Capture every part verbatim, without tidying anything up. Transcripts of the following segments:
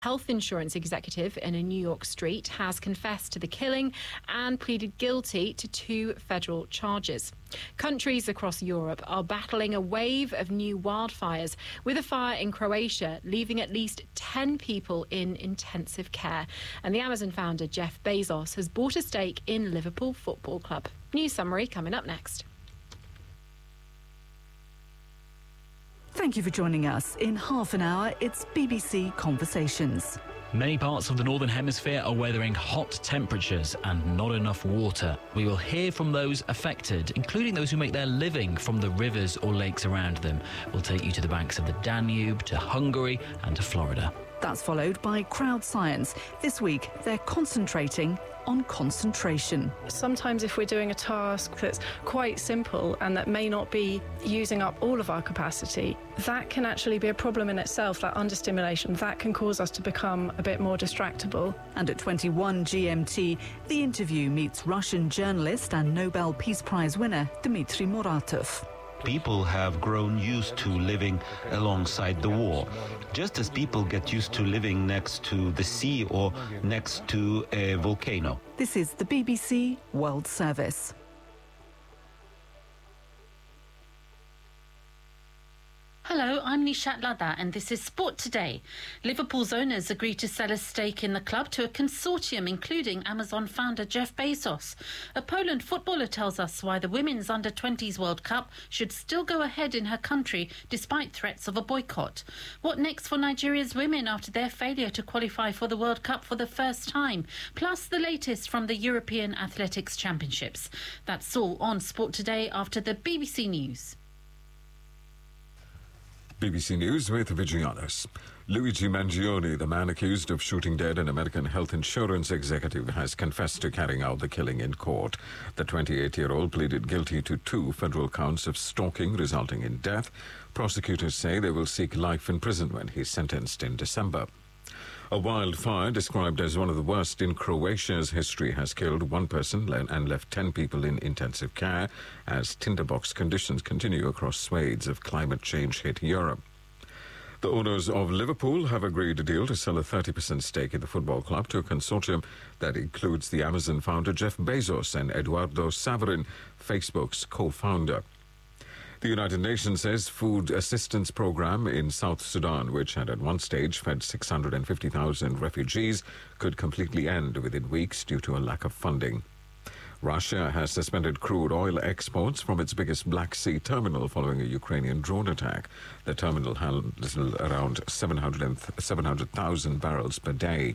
health insurance executive in a New York street has confessed to the killing and pleaded guilty to two federal charges. Countries across Europe are battling a wave of new wildfires, with a fire in Croatia leaving at least ten people in intensive care. And the Amazon founder Jeff Bezos has bought a stake in Liverpool Football Club. News summary coming up next. Thank you for joining us. In half an hour, it's B B C Conversations. Many parts of the Northern Hemisphere are weathering hot temperatures and not enough water. We will hear from those affected, including those who make their living from the rivers or lakes around them. We'll take you to the banks of the Danube, to Hungary and to Florida. That's followed by Crowd Science. This week, they're concentrating on concentration. Sometimes if we're doing a task that's quite simple and that may not be using up all of our capacity, that can actually be a problem in itself, that understimulation. That can cause us to become a bit more distractible. And at twenty-one G M T, The Interview meets Russian journalist and Nobel Peace Prize winner Dmitry Muratov. People have grown used to living alongside the war, just as people get used to living next to the sea or next to a volcano. This is the B B C World Service. Hello, I'm Nishat Ladha and this is Sport Today. Liverpool's owners agreed to sell a stake in the club to a consortium including Amazon founder Jeff Bezos. A Poland footballer tells us why the Women's under twenties World Cup should still go ahead in her country despite threats of a boycott. What next for Nigeria's women after their failure to qualify for the World Cup for the first time? Plus the latest from the European Athletics Championships. That's all on Sport Today after the B B C News. B B C News with Vigianos. Luigi Mangione, the man accused of shooting dead an American health insurance executive, has confessed to carrying out the killing in court. The twenty-eight-year-old pleaded guilty to two federal counts of stalking resulting in death. Prosecutors say they will seek life in prison when he's sentenced in December. A wildfire described as one of the worst in Croatia's history has killed one person and left ten people in intensive care as tinderbox conditions continue across swathes of climate change hit Europe. The owners of Liverpool have agreed a deal to sell a thirty percent stake in the football club to a consortium that includes the Amazon founder Jeff Bezos and Eduardo Saverin, Facebook's co-founder. The United Nations says food assistance program in South Sudan, which had at one stage fed six hundred fifty thousand refugees, could completely end within weeks due to a lack of funding. Russia has suspended crude oil exports from its biggest Black Sea terminal following a Ukrainian drone attack. The terminal handles around seven hundred thousand barrels per day.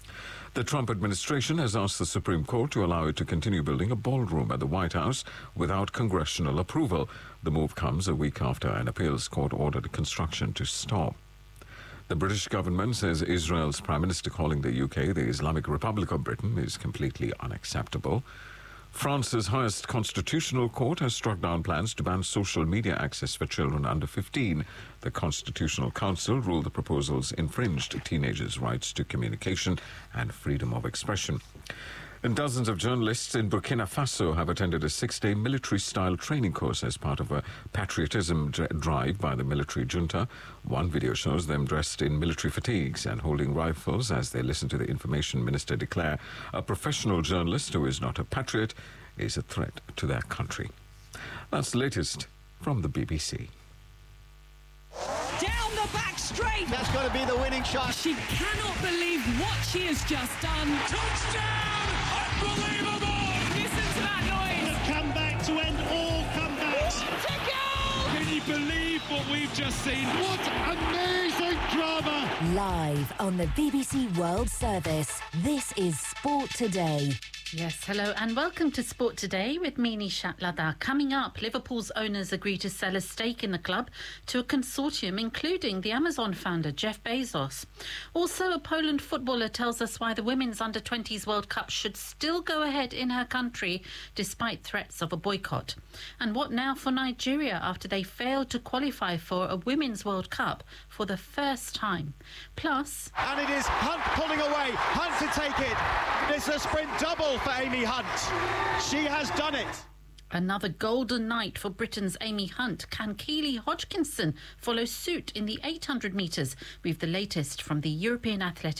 The Trump administration has asked the Supreme Court to allow it to continue building a ballroom at the White House without congressional approval. The move comes a week after an appeals court ordered construction to stop. The British government says Israel's Prime Minister calling the U K the Islamic Republic of Britain is completely unacceptable. France's highest constitutional court has struck down plans to ban social media access for children under fifteen. The Constitutional Council ruled the proposals infringed teenagers' rights to communication and freedom of expression. And dozens of journalists in Burkina Faso have attended a six-day military-style training course as part of a patriotism dr- drive by the military junta. One video shows them dressed in military fatigues and holding rifles as they listen to the information minister declare a professional journalist who is not a patriot is a threat to their country. That's the latest from the B B C. Down the back straight. That's got to be the winning shot. She cannot believe what she has just done. Touchdown! Unbelievable! Listen to that noise. The comeback to end all comebacks. What a goal! Can you believe what we've just seen? What amazing drama! Live on the B B C World Service, this is Sport Today. Yes, hello and welcome to Sport Today with me, Nishat Ladha. Coming up, Liverpool's owners agree to sell a stake in the club to a consortium including the Amazon founder Jeff Bezos. Also, a Poland footballer tells us why the Women's under twenties World Cup should still go ahead in her country despite threats of a boycott. And what now for Nigeria after they failed to qualify for a Women's World Cup for the first time. Plus... And it is Hunt pulling away. Hunt to take it. It's a sprint double for Amy Hunt. She has done it. Another golden night for Britain's Amy Hunt. Can Keely Hodgkinson follow suit in the eight hundred metres? We've the latest from the European Athletics